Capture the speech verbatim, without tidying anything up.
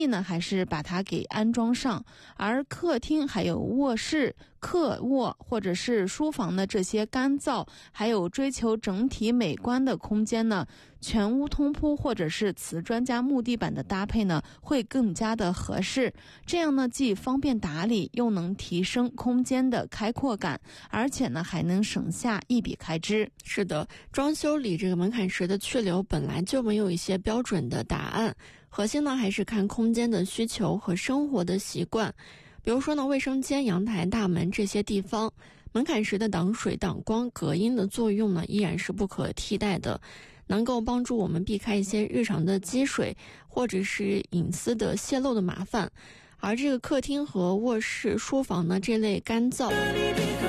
呢还是把它给安装上。而客厅还有卧室、客卧或者是书房的这些干燥还有追求整体美观的空间呢，全屋通铺或者是瓷砖加木地板的搭配呢会更加的合适。这样呢既方便打理，又能提升空间的开阔感，而且呢还能省下一笔开支。 是的，装修里这个门槛石的去留本来就没有一些标准的答案，核心呢还是看空间的需求和生活的习惯。比如说呢，卫生间、阳台、大门这些地方，门槛石的挡水、挡光、隔音的作用呢依然是不可替代的，能够帮助我们避开一些日常的积水或者是隐私的泄露的麻烦。而这个客厅和卧室、书房呢这类干燥